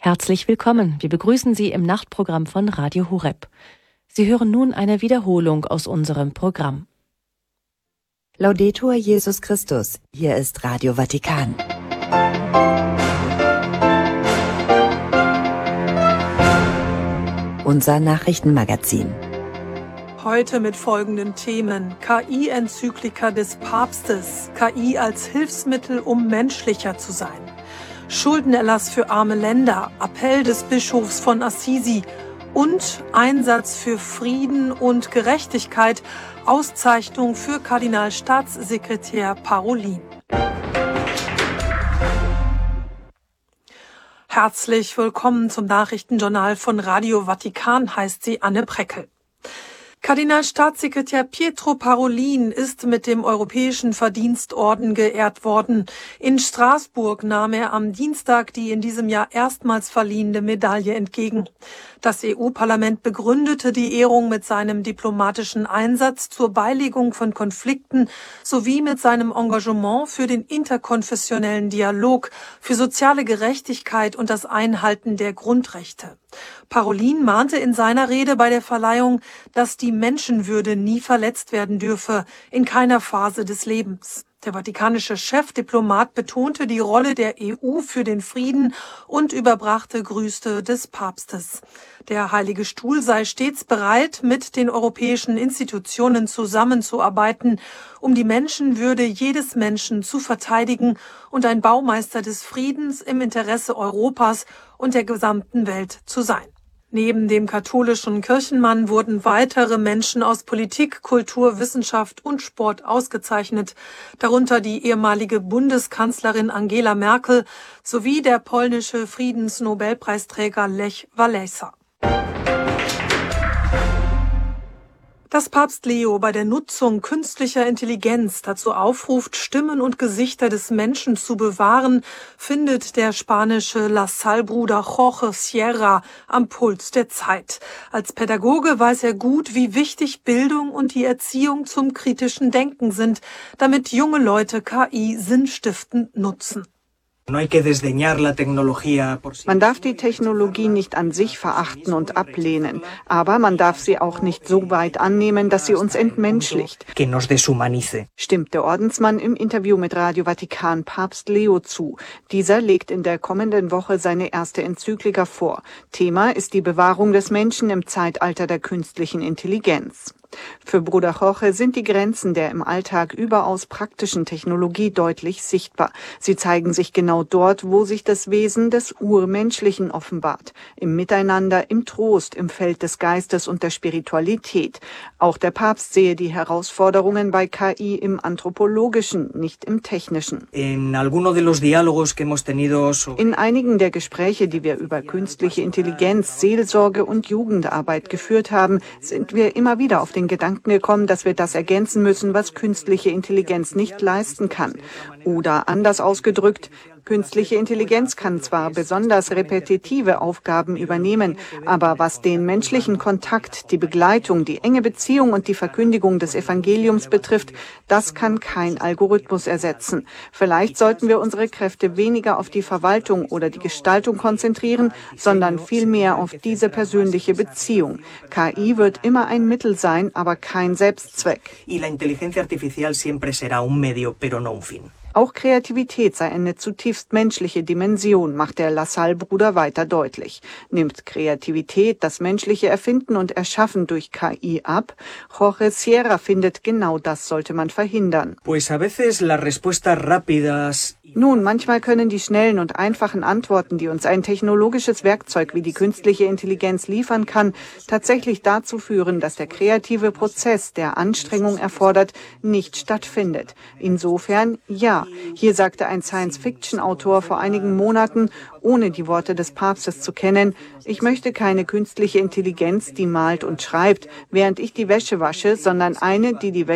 Herzlich willkommen. Wir begrüßen Sie im Nachtprogramm von Radio Horeb. Sie hören nun eine Wiederholung aus unserem Programm. Laudetur Jesus Christus. Hier ist Radio Vatikan. Unser Nachrichtenmagazin. Heute mit folgenden Themen: KI-Enzyklika des Papstes, KI als Hilfsmittel, um menschlicher zu sein. Schuldenerlass für arme Länder, Appell des Bischofs von Assisi und Einsatz für Frieden und Gerechtigkeit, Auszeichnung für Kardinalstaatssekretär Parolin. Herzlich willkommen zum Nachrichtenjournal von Radio Vatikan, heißt sie Anne Preckel. Kardinalstaatssekretär Pietro Parolin ist mit dem Europäischen Verdienstorden geehrt worden. In Straßburg nahm er am Dienstag die in diesem Jahr erstmals verliehene Medaille entgegen. Das EU-Parlament begründete die Ehrung mit seinem diplomatischen Einsatz zur Beilegung von Konflikten sowie mit seinem Engagement für den interkonfessionellen Dialog, für soziale Gerechtigkeit und das Einhalten der Grundrechte. Parolin mahnte in seiner Rede bei der Verleihung, dass die Menschenwürde nie verletzt werden dürfe, in keiner Phase des Lebens. Der vatikanische Chefdiplomat betonte die Rolle der EU für den Frieden und überbrachte Grüße des Papstes. Der Heilige Stuhl sei stets bereit, mit den europäischen Institutionen zusammenzuarbeiten, um die Menschenwürde jedes Menschen zu verteidigen und ein Baumeister des Friedens im Interesse Europas und der gesamten Welt zu sein. Neben dem katholischen Kirchenmann wurden weitere Menschen aus Politik, Kultur, Wissenschaft und Sport ausgezeichnet, darunter die ehemalige Bundeskanzlerin Angela Merkel sowie der polnische Friedensnobelpreisträger Lech Wałęsa. Dass Papst Leo bei der Nutzung künstlicher Intelligenz dazu aufruft, Stimmen und Gesichter des Menschen zu bewahren, findet der spanische La-Salle-Bruder Jorge Sierra am Puls der Zeit. Als Pädagoge weiß er gut, wie wichtig Bildung und die Erziehung zum kritischen Denken sind, damit junge Leute KI sinnstiftend nutzen. Man darf die Technologie nicht an sich verachten und ablehnen, aber man darf sie auch nicht so weit annehmen, dass sie uns entmenschlicht, stimmt der Ordensmann im Interview mit Radio Vatikan Papst Leo zu. Dieser legt in der kommenden Woche seine erste Enzyklika vor. Thema ist die Bewahrung des Menschen im Zeitalter der künstlichen Intelligenz. Für Bruder Jorge sind die Grenzen der im Alltag überaus praktischen Technologie deutlich sichtbar. Sie zeigen sich genau dort, wo sich das Wesen des Urmenschlichen offenbart. Im Miteinander, im Trost, im Feld des Geistes und der Spiritualität. Auch der Papst sehe die Herausforderungen bei KI im Anthropologischen, nicht im Technischen. In einigen der Gespräche, die wir über künstliche Intelligenz, Seelsorge und Jugendarbeit geführt haben, sind wir immer wieder auf den Gedanken gekommen, dass wir das ergänzen müssen, was künstliche Intelligenz nicht leisten kann. Oder anders ausgedrückt, künstliche Intelligenz kann zwar besonders repetitive Aufgaben übernehmen, aber was den menschlichen Kontakt, die Begleitung, die enge Beziehung und die Verkündigung des Evangeliums betrifft, das kann kein Algorithmus ersetzen. Vielleicht sollten wir unsere Kräfte weniger auf die Verwaltung oder die Gestaltung konzentrieren, sondern vielmehr auf diese persönliche Beziehung. KI wird immer ein Mittel sein, aber kein Selbstzweck. Auch Kreativität sei eine zutiefst menschliche Dimension, macht der La-Salle-Bruder weiter deutlich. Nimmt Kreativität das menschliche Erfinden und Erschaffen durch KI ab? Jorge Sierra findet, genau das sollte man verhindern. Nun, manchmal können die schnellen und einfachen Antworten, die uns ein technologisches Werkzeug wie die künstliche Intelligenz liefern kann, tatsächlich dazu führen, dass der kreative Prozess, der Anstrengung erfordert, nicht stattfindet. Insofern ja. Hier sagte ein Science-Fiction-Autor vor einigen Monaten, ohne die Worte des Papstes zu kennen, ich möchte keine künstliche Intelligenz, die malt und schreibt, während ich die Wäsche wasche, sondern eine, die die